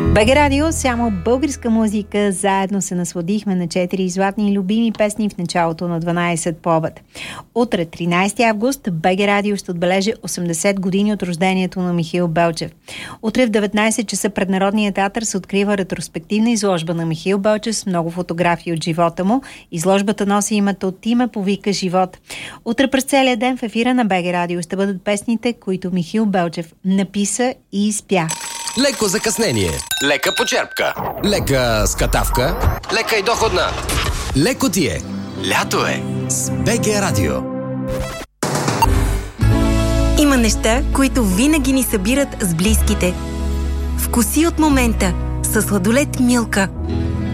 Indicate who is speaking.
Speaker 1: БГ Радио, само българска музика. Заедно се насладихме на 4 златни любими песни в началото на 12 по обед. Утре, 13 август, БГ Радио ще отбележи 80 години от рождението на Михаил Белчев. Утре в 19 часа пред Народния театър се открива ретроспективна изложба на Михаил Белчев с много фотографии от живота му. Изложбата носи името "Ти ме повика живот". Утре през целия ден в ефира на БГ Радио ще бъдат песните, които Михаил Белчев написа и изпя.
Speaker 2: Леко закъснение, лека почерпка, лека скатавка, лека и доходна. Леко ти е. Лято е с БГ Радио.
Speaker 3: Има неща, които винаги ни събират с близките. Вкуси от момента със сладолед Милка.